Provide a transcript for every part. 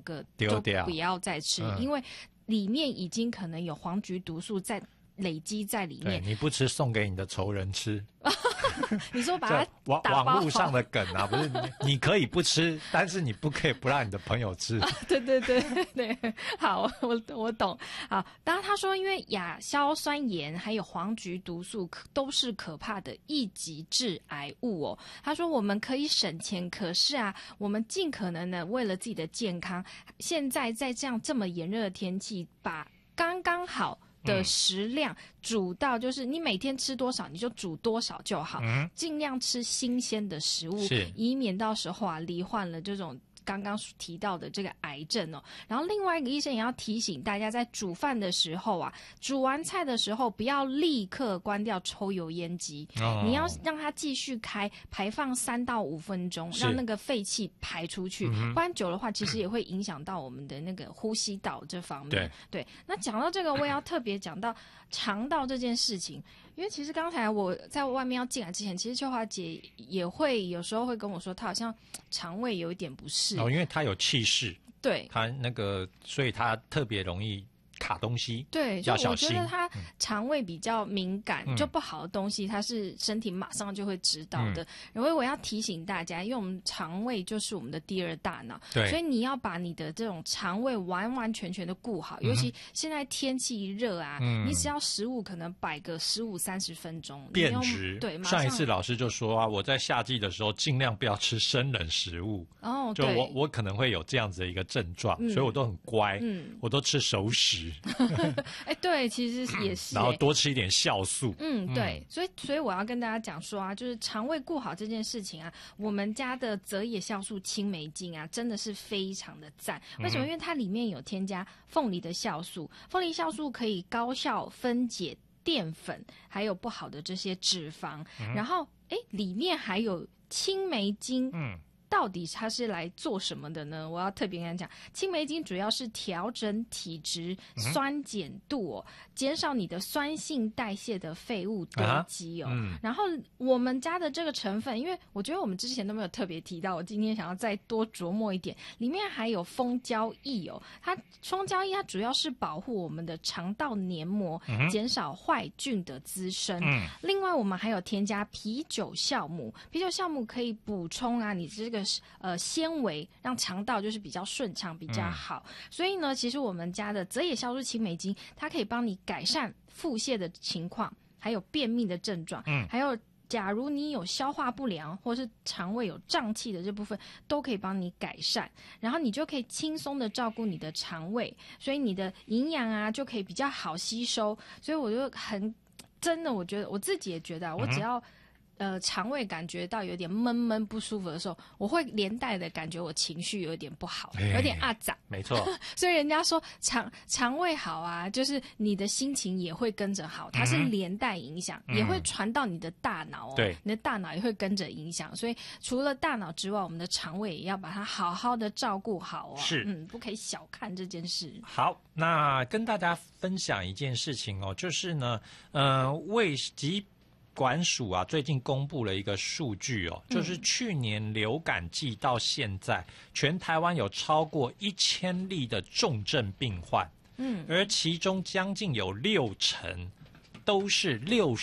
个就不要再吃，因为里面已经可能有黄菊毒素在累积在里面。 对，你不吃送给你的仇人吃。 你说把它网络上的梗啊，不是你可以不吃，但是你不可以不让你的朋友吃。 对对对对，好，我懂。好，当然他说，因为亚硝酸盐还有黄菊毒素都是可怕的一级致癌物哦。他说我们可以省钱，可是啊，我们尽可能的为了自己的健康，现在在这么炎热的天气，把刚刚好的食量煮到就是你每天吃多少你就煮多少就好，尽量吃新鲜的食物，以免到时候啊罹患了这种刚刚提到的这个癌症哦。然后另外一个医生也要提醒大家，在煮饭的时候啊，煮完菜的时候不要立刻关掉抽油烟机，你要让它继续开，排放3到5分钟，让那个废气排出去，不然久的话其实也会影响到我们的那个呼吸道这方面。对，那讲到这个，我也要特别讲到肠道这件事情，因为其实刚才我在外面要进来之前，其实秋华姐也会有时候会跟我说，她好像肠胃有一点不适。 因为它有气势， 对， 它那个，所以它特别容易卡东西， 对， 要小心。 我觉得他肠胃比较敏感，就不好的东西，他是身体马上就会知道的。因为我要提醒大家，因为我们肠胃就是我们的第二大脑，对，所以你要把你的这种肠胃完完全全的顾好。尤其现在天气热啊，你只要食物可能摆个15-30分钟变质。 对， 上一次老师就说啊，我在夏季的时候尽量不要吃生冷食物。哦，就我可能会有这样子的一个症状，所以我都很乖，我都吃熟食。 对，其实也是， 然后多吃一点酵素。 对，所以我要跟大家讲说啊，就是肠胃顾好这件事情啊，我们家的泽野酵素青梅精啊，真的是非常的赞。为什么？因为它里面有添加凤梨的酵素，凤梨酵素可以高效分解淀粉，还有不好的这些脂肪，然后里面还有青梅精。到底它是来做什么的呢？我要特别跟你讲，青梅精主要是调整体质酸碱度哦，减少你的酸性代谢的废物堆积哦。然后我们家的这个成分，因为我觉得我们之前都没有特别提到，我今天想要再多琢磨一点，里面还有蜂胶液哦。蜂胶液它主要是保护我们的肠道黏膜，减少坏菌的滋生。另外我们还有添加啤酒酵母，啤酒酵母可以补充啊你这个纤维，让肠道就是比较顺畅比较好。所以呢，其实我们家的泽野酵素青梅精，它可以帮你改善腹泻的情况，还有便秘的症状，还有假如你有消化不良或是肠胃有胀气的这部分，都可以帮你改善，然后你就可以轻松的照顾你的肠胃，所以你的营养啊就可以比较好吸收。所以我就真的我觉得我自己也觉得我只要肠胃感觉到有点闷不舒服的时候，我会连带的感觉我情绪有点不好，有点阿杂。 没错。 所以人家说肠胃好啊，就是你的心情也会跟着好，它是连带影响，也会传到你的大脑哦。对，你的大脑也会跟着影响。所以除了大脑之外，我们的肠胃也要把它好好的照顾好哦。是，不可以小看这件事。 好，那跟大家分享一件事情哦，就是呢，疾管署啊，最近公布了一个数据哦，就是去年流感季到现在，全台湾有超过1000例的重症病患，而其中将近有60%都是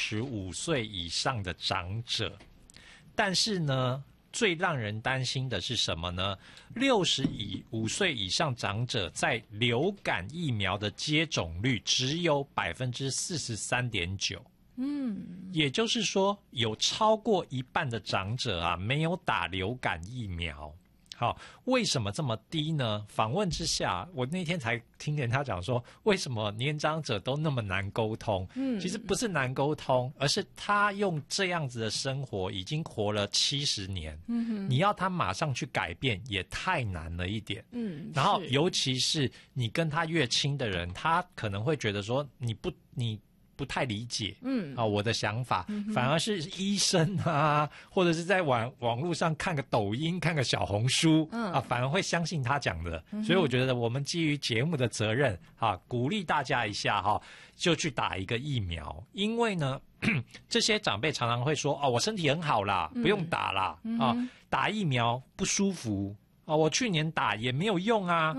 65岁以上的长者。但是呢，最让人担心的是什么呢？65岁以上长者在流感疫苗的接种率只有 43.9%。也就是说，有超过一半的长者啊没有打流感疫苗。好，为什么这么低呢？访问之下，我那天才听见他讲说，为什么年长者都那么难沟通？其实不是难沟通，而是他用这样子的生活已经活了70年，你要他马上去改变也太难了一点。然后尤其是你跟他越亲的人，他可能会觉得说你不太理解，我的想法，反而是医生啊，或者是在网络上看个抖音、看个小红书，反而会相信他讲的。所以我觉得我们基于节目的责任，鼓励大家一下就去打一个疫苗，因为呢，这些长辈常常会说，我身体很好啦，不用打啦，打疫苗不舒服。我去年打也没有用啊，